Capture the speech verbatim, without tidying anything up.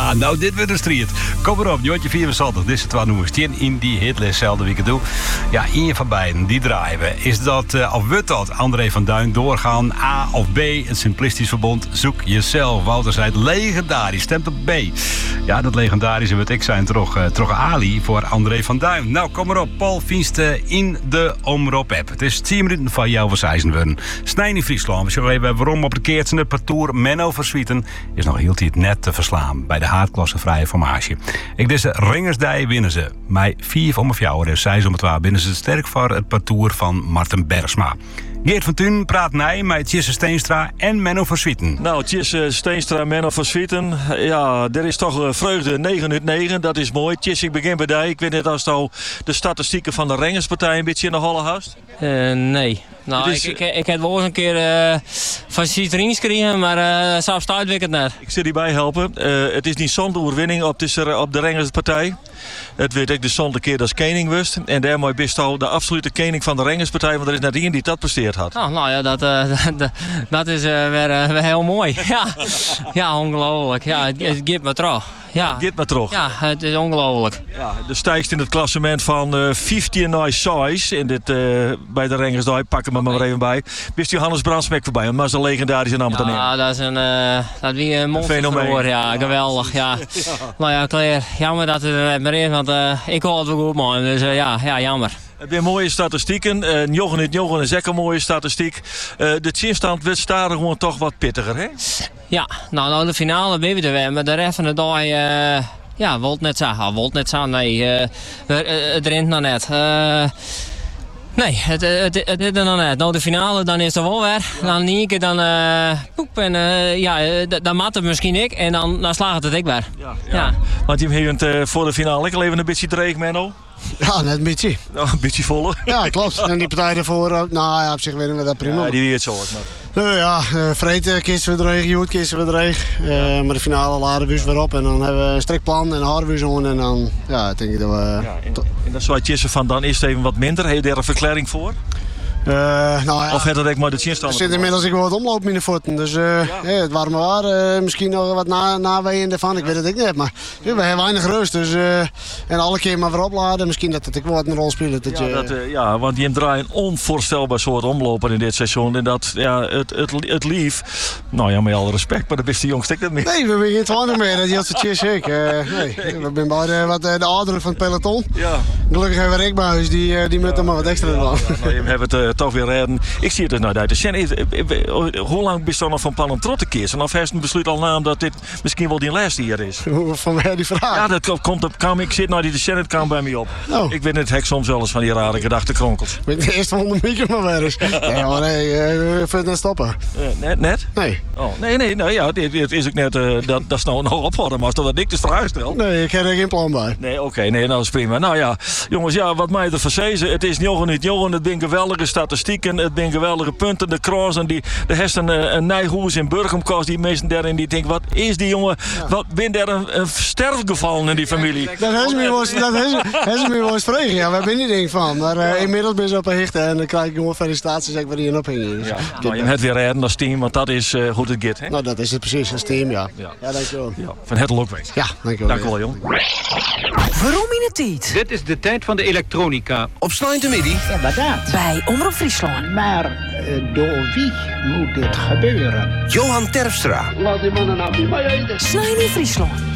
Ja, nou, dit wordt een strijd. Kom erop, Jotje vierenzestig. Dit is het wat nummers tien in die hitlist zelden wie ik het doe. Ja, één van beiden, die draaien we. Is dat, uh, of wordt dat André van Duin doorgaan? A of B, het Simplistisch Verbond. Zoek jezelf. Wouter zei het legendarisch. Stemt op B. Ja, dat legendarische wat ik zijn toch, uh, toch Ali voor André van Duin. Nou, kom erop. Paul Fienste in de Omroep-app. Het is tien minuten van jou voor Seizen worden. Snij in Friesland. We zullen even waarom op de keertsen het parcours Menno Verswieten is nog heel tijd net te verslaan bij de haardklasse vrije formage. Ik deze Ringersdij winnen ze. Mij vier van mijn fjouwer is zij zometeen binnen ze sterk voor het parcours van Marten Bergsma. Geert van Thun praat nij met Tjisse Steenstra en Menno Verswieten. Nou, Tjisse Steenstra en Menno Verswieten. Ja, er is toch vreugde negen uit negen. Dat is mooi. Tjisse, ik begin bij jou. Ik weet net als nou de statistieken van de Rengerspartij een beetje in de holle hast. Uh, nee. Nou, is, ik, ik, ik heb wel eens een keer uh, van Citrines gekregen, maar uh, zo staat ik het net. Ik zit hierbij helpen. Uh, het is niet zonder overwinning op, tussen, op de Rengerspartij. Het weet ik de zonde keer dat koning wist. En daarmee bist al de absolute koning van de Rengerspartij, want er is net iemand die dat presteerd had. Oh, nou ja, dat, uh, dat, dat is uh, weer, uh, weer heel mooi. ja. ja, ongelooflijk. Ja, het, het gaat maar terug. Ja. Git maar terug. Ja, het is ongelooflijk. Ja, de stijgst in het klassement van uh, vijftien naar zes in dit, uh, bij de Rengersdij. Pak hem er maar even bij. Wist Johannes Brandsmek voorbij, want maar is een legendarische naam. Ja, dat is een, uh, dat wie een monster. Ja, ja, geweldig. Ja. ja. Nou ja, Claire, jammer dat het er net meer is, want uh, ik hoor het wel goed, man. Dus uh, ja, ja, jammer. Het zijn mooie statistieken. Uh, Jochen het Jochen is ook een mooie statistiek. Uh, de zinstand werd staren gewoon toch wat pittiger, hè? Ja, nou, nou de finale ben we er weer. Maar de rest van de dag, uh, ja, wilt net zeggen. Wilt net zeggen, nee. Uh, uh, het rent nog net. Uh, nee, het, het, het, het is er nog net. Nou, de finale, dan is er wel weer. Ja. Dan niet keer dan uh, poep en uh, ja, uh, dan mat het misschien ik. En dan, dan slaagt het ik weer. Ja, ja. ja. Want je hebt uh, voor de finale ik even een beetje dreig, Menno. Ja, net een beetje. Oh, een beetje voller. Ja, klopt. En die partij ervoor, nou ja, op zich winnen we dat prima. Ja, die weer het zo. Maar... Nou ja, uh, vreten kisten we dreig, Joet kisten we dreig. Uh, maar de finale laden we dus weer op en dan hebben we een strikplan en dan houden we zo en dan, ja, denk ik dat we... Ja, en, en dat zou Tjisse van, dan is het even wat minder. Heb je daar een verklaring voor? Uh, nou ja, of had dat ik maar de zinstand? Er zit inmiddels ik wat omloop in de voeten, dus uh, ja. Ja, het warme waar. Uh, misschien nog wat na, naweeën ervan, ik weet het ook niet. Maar ja, we hebben weinig rust, dus uh, en alle keer maar weer opladen. Misschien dat het ook wat een rol speelt. Dat ja, je, dat, uh, ja, want die draait een onvoorstelbaar soort omlopen in dit seizoen. En dat, ja, het, het, het lief, nou ja, met alle respect, maar dat is de jongste ik dat niet. Nee, we hebben geen twaalf meer, dat is het ik. Uh, nee. nee. We zijn bij wat uh, de ouderen van het peloton. Ja. Gelukkig hebben we Rick Buis, die, uh, die moet ja, er maar wat extra ja, doen. Ja, nou, we hebben het uh, toch weer redden. Ik zie het er nou uit. Dus, hoe lang bist je nog van plan om trot te kiezen? Of heeft een besluit al na dat dit misschien wel die laatste hier is? Van mij die vraag? Ja, dat komt op. Kam, ik zit nou die de Senate kwam bij me op. Oh. Ik weet het hek soms wel eens van die rare gedachtenkronkels. Ik de eerste honderd meter maar weer eens. Nee, maar nee, uh, even net stoppen. Uh, net? Net? Nee. Oh, nee, nee, nou ja, dit, dit is ook net, uh, dat, dat is nou nog ophouden, maar als dat ik de vraag stel. Nee, ik heb er geen plan bij. Nee, oké, okay, nee, nou dat is prima. Nou ja, jongens, ja, wat mij er verzezen, het is Jochen niet Jochen, het zijn geweldige statistieken, het zijn geweldige punten, de cross en die, de hesten een, een Nijhoes in Burgumkast, die meesten daarin, die denken, wat is die jongen, ja. Wat ben daar een, een sterfgevallen in die familie? Dat is me wel eens vragen, ja, waar ben je denk van? Maar uh, ja. Inmiddels ben je op een hichte en dan krijg ik gewoon felicitaties zeg, waar die in ophingen. Dus, ja. Nou, je hebt weer redden als team, want dat is uh, hoe het gaat, hè? Nou, dat is het precies, als team, ja. Ja, ja dankjewel. Ja, van het ook weet. Ja, dankjewel. Dankjewel, jong. Waarom in het tijd? Dit is de tijd van de elektronica. Op Snijntemiddag. Ja, maar dat. Bij Omroep Friesland. Maar uh, door wie moet dit gebeuren? Johan Terpstra. Laat die mannen nou niet mee eten. Snijn in Friesland.